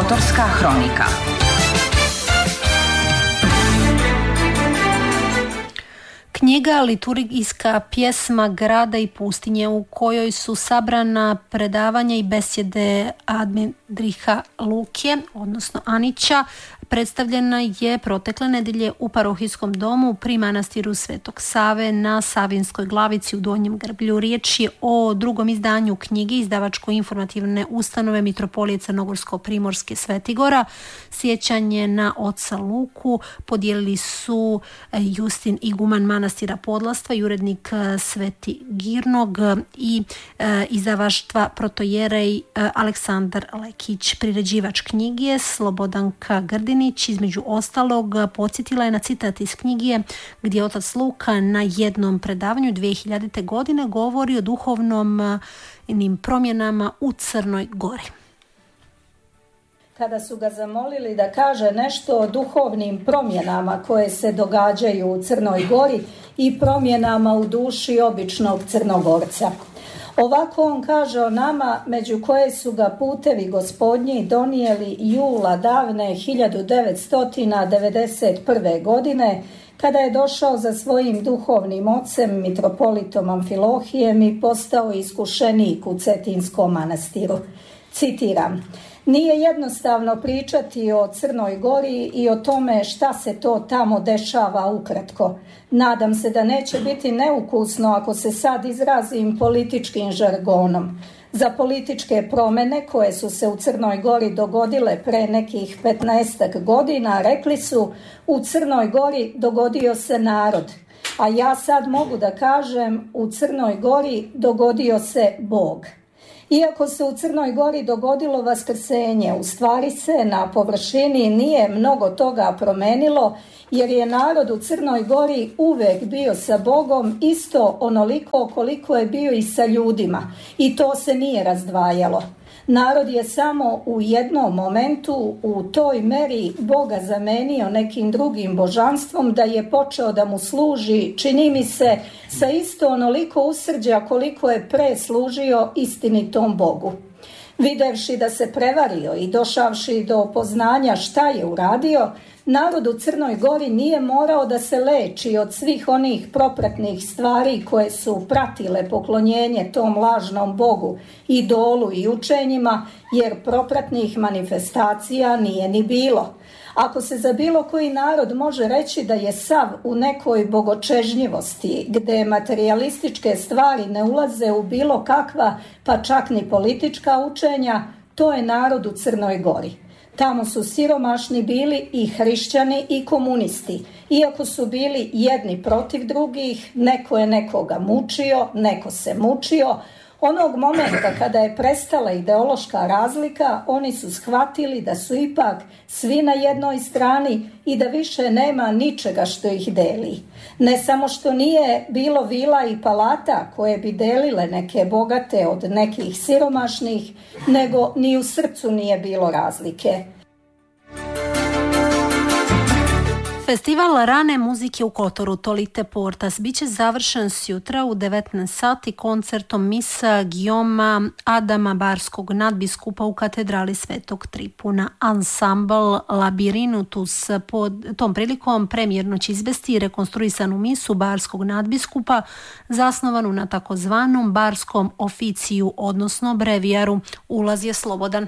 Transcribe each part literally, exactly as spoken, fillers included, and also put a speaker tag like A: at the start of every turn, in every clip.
A: Kotorska hronika. Knjiga liturgijska pjesma grada i pustinje u kojoj su sabrana predavanja i besjede Admedriha Lukije, odnosno Anića, predstavljena je protekle nedelje u parohijskom domu pri manastiru Svetog Save na Savinskoj glavici u Donjem Grblju. Riječ je o drugom izdanju knjige izdavačko-informativne ustanove Mitropolije Crnogorsko-Primorske Svetigora. Sjećanje na oca Luku podijelili su Justin Iguman manastira Podlastva i urednik Sveti Girnog i e, izdavaštva protojerej Aleksandar Lekić. Priređivač knjige je Slobodanka Grdini. Između ostalog podsjetila je na citat iz knjige gdje otac Luka na jednom predavanju dvije hiljadite. godine govori o duhovnom promjenama u Crnoj Gori.
B: Kada su ga zamolili da kaže nešto o duhovnim promjenama koje se događaju u Crnoj Gori i promjenama u duši običnog Crnogorca. Ovako on kaže o nama, među koje su ga putevi gospodnji donijeli jula davne hiljadu devetsto devedeset prve. godine, kada je došao za svojim duhovnim ocem, mitropolitom Amfilohijem i postao iskušenik u Cetinskom manastiru. Citiram: nije jednostavno pričati o Crnoj Gori i o tome šta se to tamo dešava ukratko. Nadam se da neće biti neukusno ako se sad izrazim političkim žargonom. Za političke promjene koje su se u Crnoj Gori dogodile pre nekih petnaestak godina, rekli su: u Crnoj Gori dogodio se narod. A ja sad mogu da kažem: u Crnoj Gori dogodio se Bog. Iako se u Crnoj Gori dogodilo vaskrsenje, u stvari se na površini nije mnogo toga promenilo, jer je narod u Crnoj Gori uvek bio sa Bogom isto onoliko koliko je bio i sa ljudima, i to se nije razdvajalo. Narod je samo u jednom momentu u toj meri Boga zamenio nekim drugim božanstvom da je počeo da mu služi, čini mi se, sa isto onoliko usrđa koliko je pre služio istinitom Bogu. Videvši da se prevario i došavši do poznanja šta je uradio, narod u Crnoj Gori nije morao da se leči od svih onih propratnih stvari koje su pratile poklonjenje tom lažnom Bogu, idolu i učenjima, jer propratnih manifestacija nije ni bilo. Ako se za bilo koji narod može reći da je sav u nekoj bogočežnjivosti, gde materijalističke stvari ne ulaze u bilo kakva, pa čak ni politička učenja, to je narod u Crnoj Gori. Tamo su siromašni bili i hrišćani i komunisti. Iako su bili jedni protiv drugih, neko je nekoga mučio, neko se mučio. Onog momenta kada je prestala ideološka razlika, oni su shvatili da su ipak svi na jednoj strani i da više nema ničega što ih deli. Ne samo što nije bilo vila i palata koje bi delile neke bogate od nekih siromašnih, nego ni u srcu nije bilo razlike.
A: Festival rane muzike u Kotoru Tolite Portas biće završen sjutra u devetnaest sati koncertom misa Gioma Adama Barskog nadbiskupa u katedrali Svetog Tripuna. Ansambl Labirinutus pod tom prilikom premijerno će izvesti rekonstruisanu misu Barskog nadbiskupa zasnovanu na takozvanom barskom oficiju, odnosno brevijaru. Ulaz je slobodan.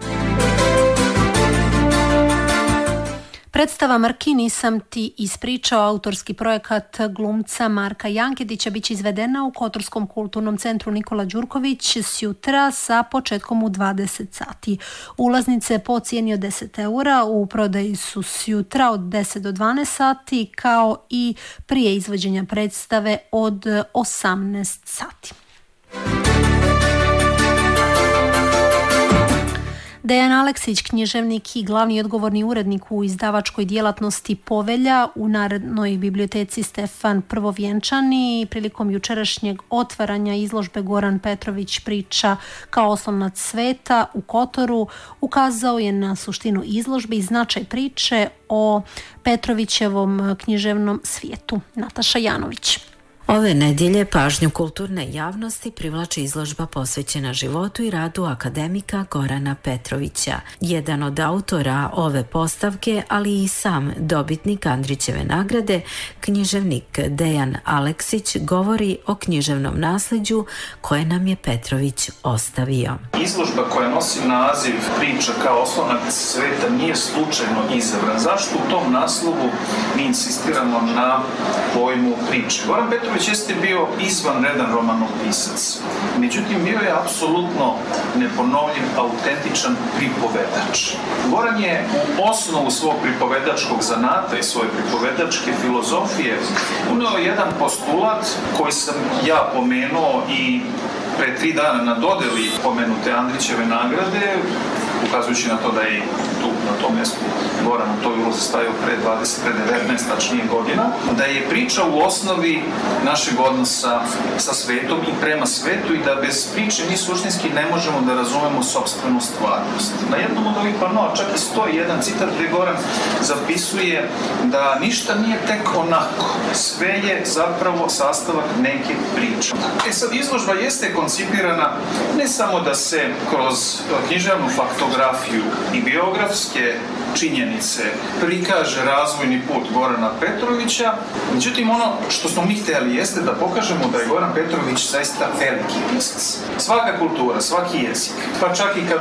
A: Predstava Marki nisam ti ispričao, autorski projekat glumca Marka Janketića, bit će izvedena u Kotorskom kulturnom centru Nikola Đurković sjutra sa početkom u dvadeset sati. Ulaznice po cijeni od deset eura u prodaji su sjutra od deset do dvanaest sati, kao i prije izvođenja predstave od osamnaest sati. Dejan Aleksić, književnik i glavni odgovorni urednik u izdavačkoj djelatnosti Povelja u Narodnoj biblioteci Stefan Prvovjenčani, prilikom jučerašnjeg otvaranja izložbe Goran Petrović priča kao oslonac sveta u Kotoru, ukazao je na suštinu izložbe i značaj priče o Petrovićevom književnom svijetu. Nataša Janović.
C: Ove nedjelje pažnju kulturne javnosti privlači izložba posvećena životu i radu akademika Gorana Petrovića. Jedan od autora ove postavke, ali i sam dobitnik Andrićeve nagrade, književnik Dejan Aleksić, govori o književnom nasljeđu koje nam je Petrović ostavio.
D: Izložba koja nosi naziv Priča kao oslonac sveta nije slučajno izabran. Zašto u tom naslovu mi insistiramo na pojmu priče? Goran Petrović jeste bio izvanredan romanopisac. Međutim, bio je apsolutno neponovljiv, autentičan pripovedač. Goran je u osnovu svog pripovedačkog zanata i svoje pripovedačke filozofije uneo jedan postulat koji sam ja pomenuo i pre tri dana na dodeli pomenute Andrićeve nagrade, ukazujući na to da je tu na tom mjestu Goran u toj ulozi stajao pre dvadeset, pre devetnaest tačnije godina, da je priča u osnovi našeg odnosa sa svetom i prema svetu i da bez priče mi suštinski ne možemo da razumemo sopstvenu stvarnost. Na jednom od ovih panoa čak i stoji jedan citat gdje Goran zapisuje da ništa nije tek onako, sve je zapravo sastavak neke priče. E sad, izložba jeste koncipirana ne samo da se kroz književnu faktografiju i biografske činjenice prikaže razvojni put Gorana Petrovića, međutim ono što smo mi htjeli jeste da pokažemo da je Goran Petrović zaista veliki pisac. Svaka kultura, svaki jezik, pa čak i kad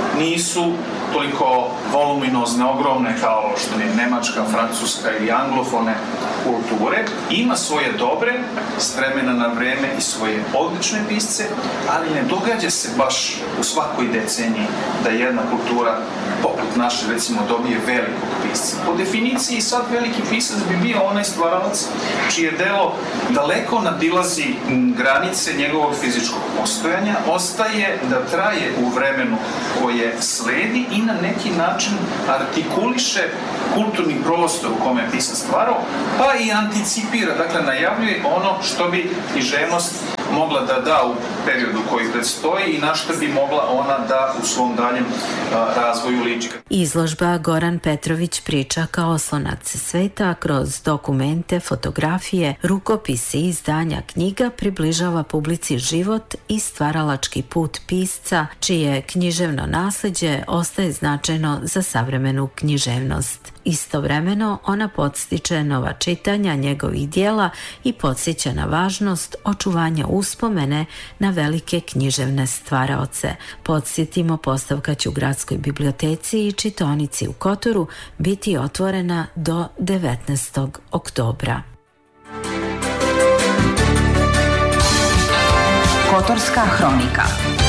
D: nisu toliko voluminozne, ogromne kao što je nemačka, francuska ili anglofone kulture, ima svoje dobre, s vremena na vreme i svoje odlične pisce, ali ne događa se baš u svakoj deceniji da jedna kultura poput naše, recimo, dobije velikog pisca. Po definiciji sad veliki pisac bi bio onaj stvaralac čije delo daleko nadilazi granice njegovog fizičkog postojanja, ostaje da traje u vremenu koje sledi i na neki način artikuliše kulturni prostor u kome je pisac stvarao, pa i anticipira, dakle najavljuje ono što bi književnost mogla da da u periodu koji predstoji i na što bi mogla ona da u svom daljem razvoju liči.
C: Izložba Goran Petrović priča kao oslonac sveta kroz dokumente, fotografije, rukopise i izdanja knjiga približava publici život i stvaralački put pisca, čije književno nasljeđe ostaje značajno za savremenu književnost. Istovremeno ona podstiče nova čitanja njegovih dijela i podsjeća na važnost očuvanja uspomene na velike književne stvaraoce. Podsjetimo, postavka će u Gradskoj biblioteci i čitaonici u Kotoru biti otvorena do devetnaestog oktobra.
E: Kotorska hronika.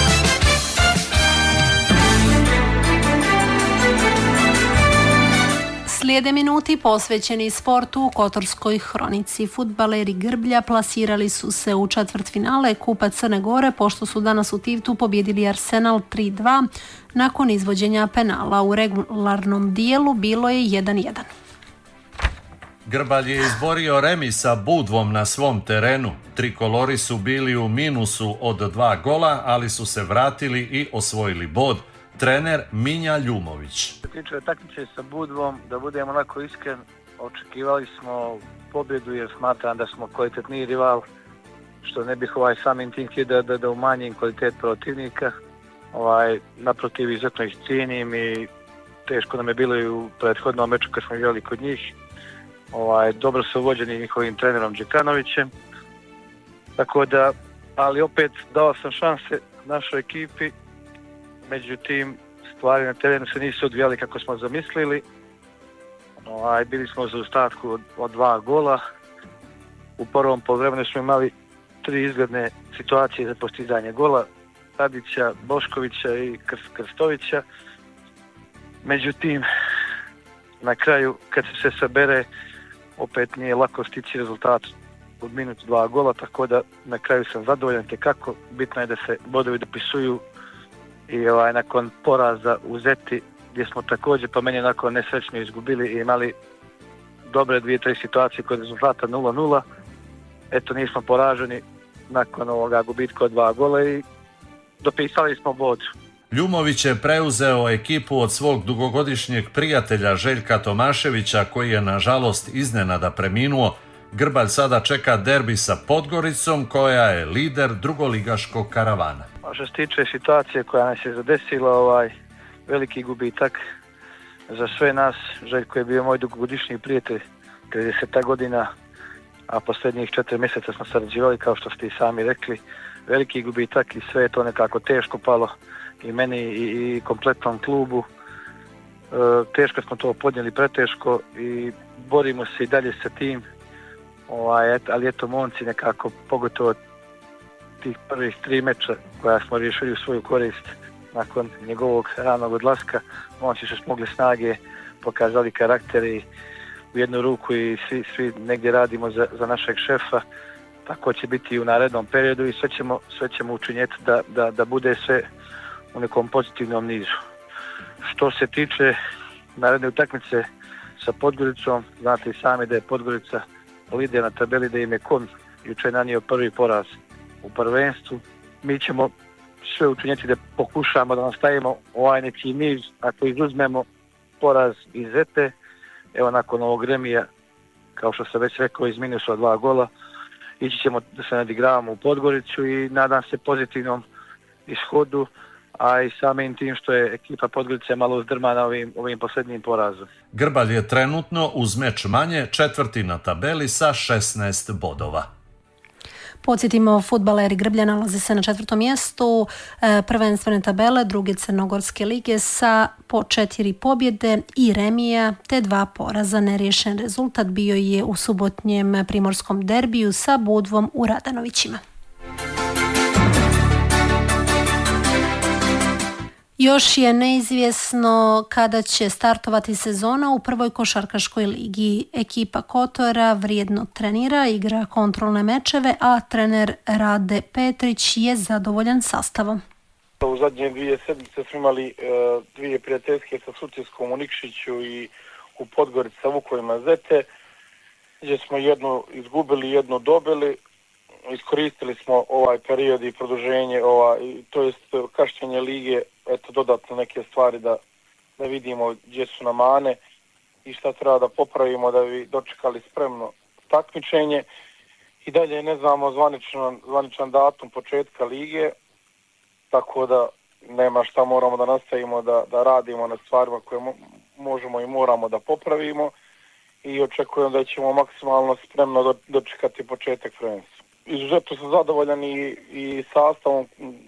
A: Slijede minuti posvećeni sportu u Kotorskoj hronici. Fudbaleri Grblja plasirali su se u četvrtfinale Kupa Crne Gore pošto su danas u Tivtu pobjedili Arsenal tri dva. Nakon izvođenja penala u regularnom dijelu bilo je jedan jedan.
F: Grbalj je izborio remi sa Budvom na svom terenu. Trikolori su bili u minusu od dva gola, ali su se vratili i osvojili bod. Trener Minja Ljumović.
G: Što se tiče takmice sa Budvom, da budemo onako iskren, očekivali smo pobjedu jer smatram da smo kvalitetniji rival, što ne bih ovaj samim tim htio da, da, da umanjim kvalitet protivnika. Ovaj, naprotiv, izuzetno ih cijenim i teško nam je bilo i u prethodnom meču kad smo igrali kod njih. Ovaj, dobro su vođeni njihovim trenerom Đekanovićem, tako da, ali opet dao sam šanse našoj ekipi. Međutim, stvari na terenu se nisu odvijali kako smo zamislili. Ovaj, bili smo za ostatku od, od dva gola. U prvom poluvremenu smo imali tri izgledne situacije za postizanje gola. Tadića, Boškovića i Krst, Krstovića. Međutim, na kraju, kad se sabere, opet nije lako stići rezultat od minutu dva gola, tako da na kraju sam zadovoljan tekako. Bitno je da se bodovi dopisuju i ovaj, nakon poraza u Zeti, gdje smo također po meni onako nesrećno izgubili i imali dobre dvije, tri situacije kod rezultata nula nula. Eto, nismo poraženi nakon ovoga gubitka od dva gola i dopisali smo bod.
F: Ljumović je preuzeo ekipu od svog dugogodišnjeg prijatelja Željka Tomaševića, koji je nažalost iznenada preminuo. Grbalj sada čeka derbi sa Podgoricom koja je lider drugoligaškog karavana.
G: A što se tiče situacije koja nas je zadesila, ovaj veliki gubitak za sve nas. Željko je bio moj dugogodišnji prijatelj, trideset godina, a posljednjih četiri mjeseca smo sarađivali, kao što ste i sami rekli. Veliki gubitak i sve je to nekako teško palo i meni i, i kompletnom klubu. E, teško smo to podnijeli, preteško, i borimo se i dalje sa tim. Ovaj, et, ali eto, momci nekako, pogotovo tih prvih tri meča koja smo riješili u svoju korist nakon njegovog ranog odlaska, momci su smogli snage, pokazali karakter i u jednu ruku i svi, svi negdje radimo za, za našeg šefa. Tako će biti i u narednom periodu i sve ćemo, sve ćemo učinjeti da, da, da bude sve u nekom pozitivnom nizu. Što se tiče naredne utakmice sa Podgoricom, znate i sami da je Podgorica lider na tabeli, da im je Kon jučer nanio prvi poraz u prvenstvu. Mi ćemo sve učinjeti da pokušamo da nastavimo ovaj neki niz, ako izuzmemo poraz iz Zete. Evo, nakon ovog remija, kao što sam već rekao, iz minusa dva gola, ići ćemo da se nadigravamo u Podgoricu i nadam se pozitivnom ishodu, a i samim tim što je ekipa Podgorice malo uzdrmana ovim, ovim posljednjim porazom.
F: Grbalj je trenutno uz meč manje četvrti na tabeli sa šesnaest bodova.
A: Podsjetimo, fudbaleri Grblja nalaze se na četvrtom mjestu prvenstvene tabele druge crnogorske lige sa po četiri pobjede i remija te dva poraza. Neriješen rezultat bio je u subotnjem primorskom derbiju sa Budvom u Radanovićima. Još je neizvjesno kada će startovati sezona u prvoj košarkaškoj ligi. Ekipa Kotora vrijedno trenira, igra kontrolne mečeve, a trener Rade Petrić je zadovoljan sastavom.
H: U zadnje dvije sedmice smo imali e, dvije prijateljske sa Sutjeskom u Nikšiću i u Podgorici sa Vukovima Zete, gdje smo jednu izgubili, jednu dobili. Iskoristili smo ovaj period i produženje, ovaj, to jest kašnjenje lige, eto, dodatno neke stvari da, da vidimo gdje su nam mane i šta treba da popravimo da bi dočekali spremno takmičenje. I dalje ne znamo zvaničan, zvaničan datum početka lige, tako da nema šta, moramo da nastavimo da, da radimo na stvarima koje mo, možemo i moramo da popravimo i očekujem da ćemo maksimalno spremno do, dočekati početak prvenstva. Izuzetno sam zadovoljan i, i sastavom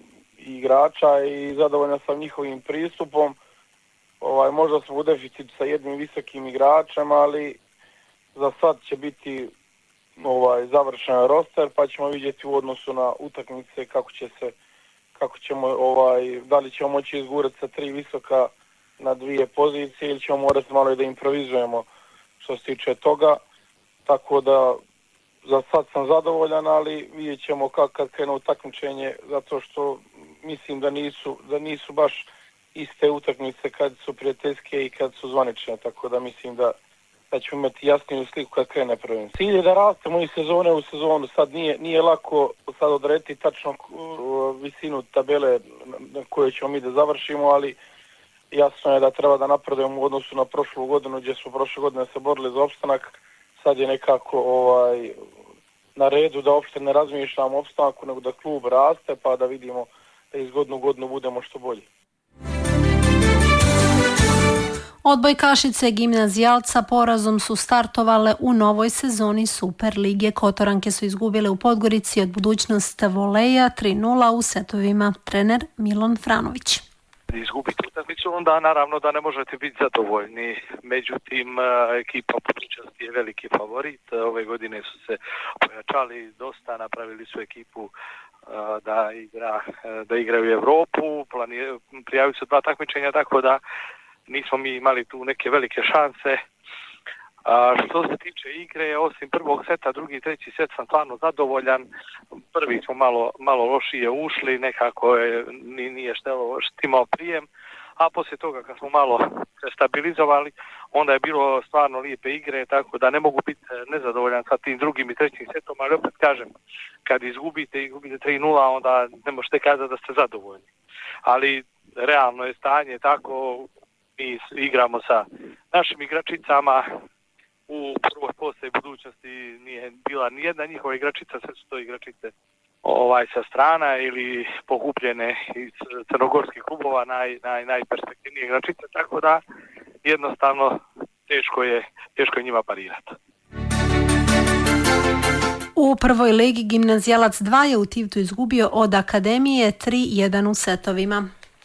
H: igrača i zadovoljan sam njihovim pristupom. Ovaj, možda smo u deficitu sa jednim visokim igračem, ali za sad će biti ovaj, završen roster, pa ćemo vidjeti u odnosu na utakmice kako će se, kako ćemo, ovaj, da li ćemo moći izgurati sa tri visoka na dvije pozicije ili ćemo morati malo i da improvizujemo što se tiče toga. Tako da za sad sam zadovoljan, ali vidjet ćemo kako kad krenu takmičenje, zato što mislim da nisu, da nisu baš iste utakmice kad su prijateljske i kad su zvanične, tako da mislim da, da ćemo imati jasniju sliku kad krene prvenstvo. Cilj je da rastemo iz sezone u sezonu, sad nije, nije lako sad odrediti tačno visinu tabele na kojoj ćemo mi da završimo, ali jasno je da treba da napredujemo u odnosu na prošlu godinu gdje smo prošle godine se borili za opstanak. Sad je nekako ovaj, na redu da uopšte ne razmišljamo o opstanku, nego da klub raste pa da vidimo da iz godinu godinu budemo što bolji.
A: Odbojkašice Gimnazijalca porazom su startovale u novoj sezoni Super lige. Kotoranke su izgubile u Podgorici od Budućnost voleja tri nula u setovima. Trener Milon Franović.
G: Izgubiti utakmicu, onda naravno da ne možete biti zadovoljni. Međutim, ekipa Budućnosti je veliki favorit. Ove godine su se pojačali dosta, napravili su ekipu da igra, da igraju u Europu, prijavili su dva takmičenja, tako da nismo mi imali tu neke velike šanse. A što se tiče igre, osim prvog seta, drugi i treći set sam stvarno zadovoljan. Prvi smo malo, malo lošije ušli, nekako je, nije štelo, štimao prijem, a poslije toga kad smo malo stabilizovali, onda je bilo stvarno lijepe igre, tako da ne mogu biti nezadovoljan sa tim drugim i trećim setom, ali opet kažem, kad izgubite i izgubite tri nula, onda ne možete kazati da ste zadovoljni. Ali realno je stanje tako, mi igramo sa našim igračicama, u prvoj postaji budućnosti nije bila ni jedna njihova igračica, sve su to igračice ovaj sa strana ili pokupljene iz crnogorskih klubova, naj, naj, najperspektivnije igračice, tako da jednostavno teško je, teško je njima parirati.
A: U prvoj ligi Gimnazijalac dva je u Tivtu izgubio od Akademije tri jedan u setovima.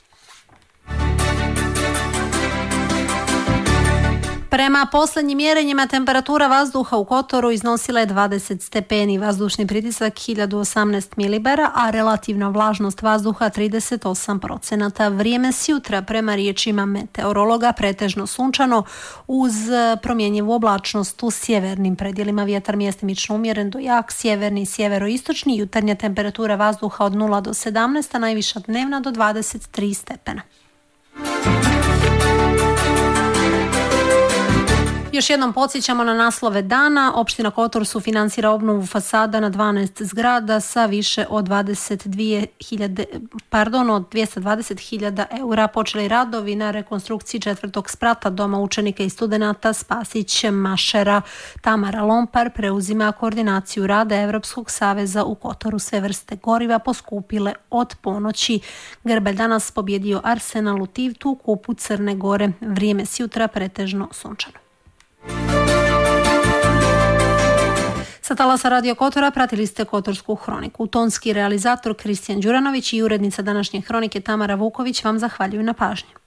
A: Prema posljednjim mjerenjima temperatura vazduha u Kotoru iznosila je dvadeset stepeni, vazdušni pritisak hiljadu osamnaest milibara, a relativna vlažnost vazduha trideset osam procenata. Vrijeme sjutra prema riječima meteorologa pretežno sunčano uz promjenjivu oblačnost u sjevernim predjelima, vjetar mjestimično umjeren do jak, sjeverni i sjeveroistočni, jutarnja temperatura vazduha od nula do sedamnaest, a najviša dnevna do dvadeset tri stepena. Još jednom podsjećamo na naslove dana. Opština Kotor sufinancira obnovu fasada na dvanaest zgrada sa više od dvadeset dvije hiljade, pardon, od dvjesto dvadeset hiljada eura. Počeli radovi na rekonstrukciji četvrtog sprata Doma učenika i studenata Spasić Mašera. Tamara Lompar preuzima koordinaciju rada Evropskog saveza u Kotoru. Sve vrste goriva poskupile od ponoći. Grbelj danas pobjedio Arsenal u Tivtu, kupu Crne Gore. Vrijeme sjutra pretežno sunčano. Sa talasa Radio Kotora pratili ste Kotorsku hroniku. Tonski realizator Kristijan Đuranović i urednica današnje hronike Tamara Vuković vam zahvaljuju na pažnji.